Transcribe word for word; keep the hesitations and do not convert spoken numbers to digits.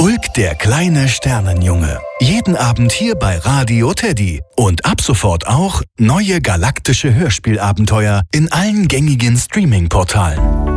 Ulk der kleine Sternenjunge. Jeden Abend hier bei Radio Teddy. Und ab sofort auch neue galaktische Hörspielabenteuer in allen gängigen Streaming-Portalen.